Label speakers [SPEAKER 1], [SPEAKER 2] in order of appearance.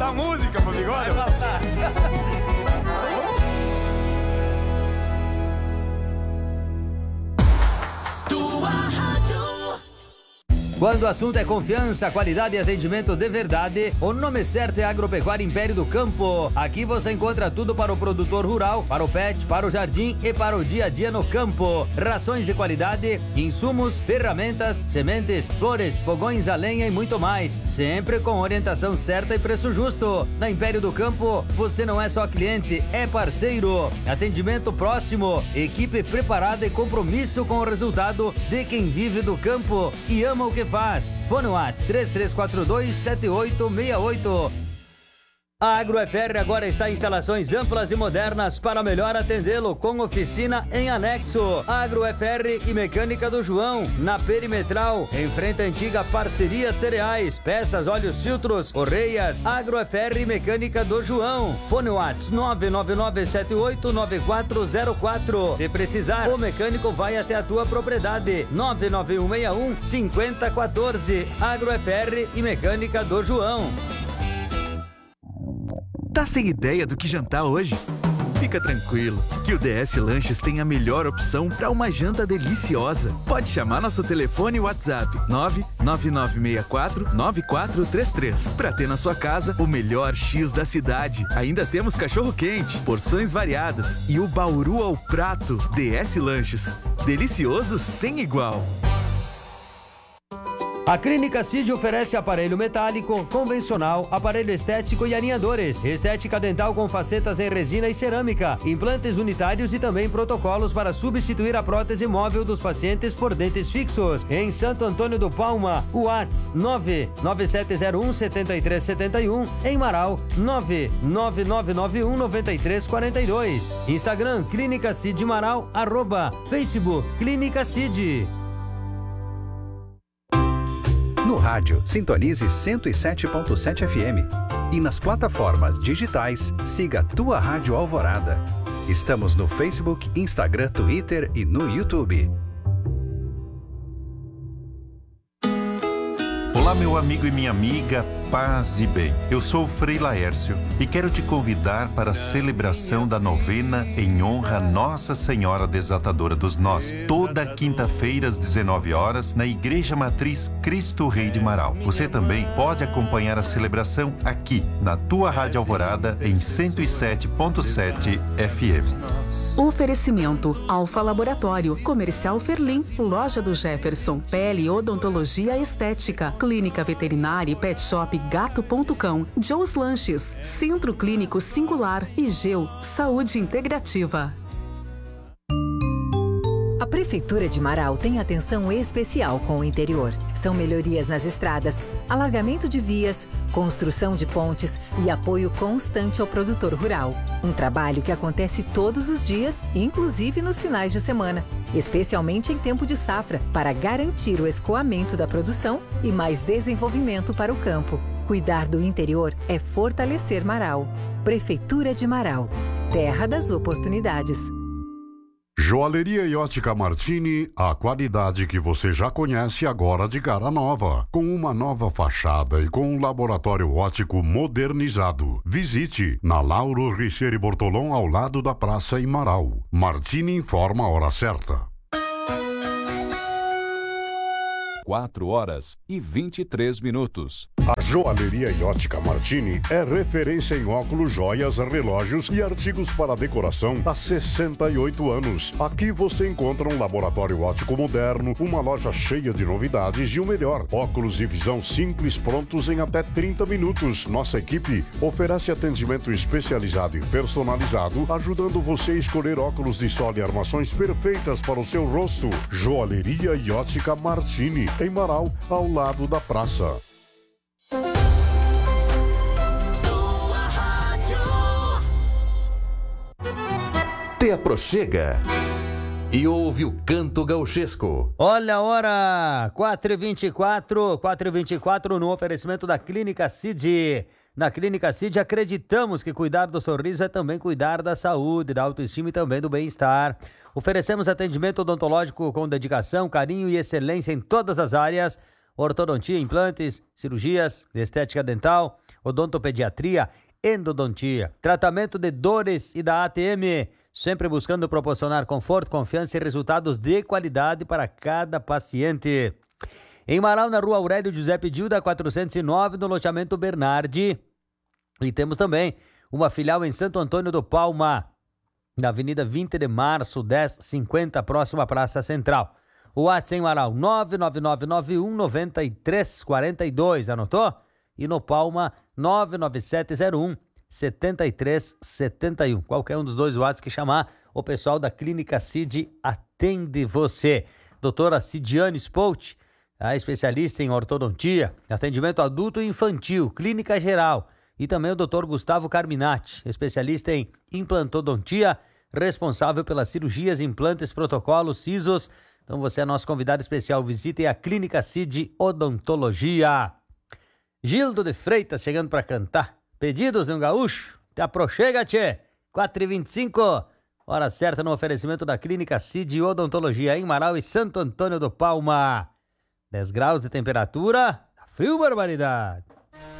[SPEAKER 1] uma música pro bigode.
[SPEAKER 2] Quando o assunto é confiança, qualidade e atendimento de verdade, o nome certo é Agropecuária Império do Campo. Aqui você encontra tudo para o produtor rural, para o pet, para o jardim e para o dia a dia no campo. Rações de qualidade, insumos, ferramentas, sementes, flores, fogões a lenha e muito mais. Sempre com orientação certa e preço justo. Na Império do Campo, você não é só cliente, é parceiro. Atendimento próximo, equipe preparada e compromisso com o resultado de quem vive do campo e ama o que faz. Fone WhatsApp 33427868. A AgroFR agora está em instalações amplas e modernas para melhor atendê-lo, com oficina em anexo. AgroFR e Mecânica do João, na Perimetral, em frente à antiga Parceria Cereais. Peças, óleos, filtros, correias. AgroFR e Mecânica do João. Fone WhatsApp 999789404. Se precisar, o mecânico vai até a tua propriedade. 991615014. AgroFR e Mecânica do João.
[SPEAKER 3] Tá sem ideia do que jantar hoje? Fica tranquilo, que o DS Lanches tem a melhor opção para uma janta deliciosa. Pode chamar nosso telefone e WhatsApp 99964-9433 para ter na sua casa o melhor X da cidade. Ainda temos cachorro quente, porções variadas e o bauru ao prato. DS Lanches, delicioso sem igual.
[SPEAKER 2] A Clínica Cid oferece aparelho metálico, convencional, aparelho estético e alinhadores, estética dental com facetas em resina e cerâmica, implantes unitários e também protocolos para substituir a prótese móvel dos pacientes por dentes fixos. Em Santo Antônio do Palma, WhatsApp 99701-7371, em Marau 99991-9342. Instagram Clínica Cid Marau, @Facebook Clínica Cid.
[SPEAKER 4] No rádio, sintonize 107.7 FM. E nas plataformas digitais, siga Tua Rádio Alvorada. Estamos no Facebook, Instagram, Twitter e no YouTube.
[SPEAKER 5] Olá, meu amigo e minha amiga, paz e bem. Eu sou o Frei Laércio e quero te convidar para a celebração da novena em honra a Nossa Senhora Desatadora dos Nós, toda quinta-feira às 19 horas na Igreja Matriz Cristo Rei de Marau. Você também pode acompanhar a celebração aqui, na Tua Rádio Alvorada, em 107.7 FM.
[SPEAKER 6] Oferecimento: Alfa Laboratório, Comercial Ferlim, Loja do Jefferson, Pele Odontologia Estética, Clínica Veterinária e Pet Shop Gato.cão, Joe's Lanches, Centro Clínico Singular e Geu Saúde Integrativa.
[SPEAKER 7] A Prefeitura de Marau tem atenção especial com o interior. São melhorias nas estradas, alargamento de vias, construção de pontes e apoio constante ao produtor rural. Um trabalho que acontece todos os dias, inclusive nos finais de semana, especialmente em tempo de safra, para garantir o escoamento da produção e mais desenvolvimento para o campo. Cuidar do interior é fortalecer Marau. Prefeitura de Marau, terra das oportunidades.
[SPEAKER 8] Joalheria e Ótica Martini, a qualidade que você já conhece agora de cara nova, com uma nova fachada e com um laboratório óptico modernizado. Visite na Lauro Richieri Bortolom, ao lado da praça em Marau. Martini informa a hora certa.
[SPEAKER 9] 4h23.
[SPEAKER 8] A Joalheria e Ótica Martini é referência em óculos, joias, relógios e artigos para decoração há 68 anos. Aqui você encontra um laboratório óptico moderno, uma loja cheia de novidades e o melhor, óculos e visão simples prontos em até 30 minutos. Nossa equipe oferece atendimento especializado e personalizado, ajudando você a escolher óculos de sol e armações perfeitas para o seu rosto. Joalheria e Ótica Martini, em Marau, ao lado da praça.
[SPEAKER 9] Te aproxega e ouve o canto gauchesco.
[SPEAKER 2] Olha a hora, 4h24 no oferecimento da Clínica Cid. Na Clínica Cid acreditamos que cuidar do sorriso é também cuidar da saúde, da autoestima e também do bem-estar. Oferecemos atendimento odontológico com dedicação, carinho e excelência em todas as áreas: ortodontia, implantes, cirurgias, estética dental. odontopediatria, endodontia, tratamento de dores e da ATM, sempre buscando proporcionar conforto, confiança e resultados de qualidade para cada paciente. Em Marau, na rua Aurélio Giuseppe Gilda, 409, no loteamento Bernardi. E temos também uma filial em Santo Antônio do Palma, na Avenida 20 de Março, 1050, próximo à Praça Central. O WhatsApp em Marau, 99991-9342, anotou? E no Palma, 99701-7371. Qualquer um dos dois WhatsApp que chamar, o pessoal da Clínica Cid atende você. Doutora Cidiane Spout, a especialista em ortodontia, atendimento adulto e infantil, clínica geral. E também o Dr. Gustavo Carminati, especialista em implantodontia, responsável pelas cirurgias, implantes, protocolos, sisos. Então você é nosso convidado especial. Visite a Clínica Cid Odontologia. Gildo de Freitas chegando para cantar. Pedidos de um gaúcho? Te aproxega, tchê. 4h25. Hora certa no oferecimento da Clínica Cid Odontologia em Marau e Santo Antônio do Palma. 10 graus de temperatura. Tá frio, barbaridade.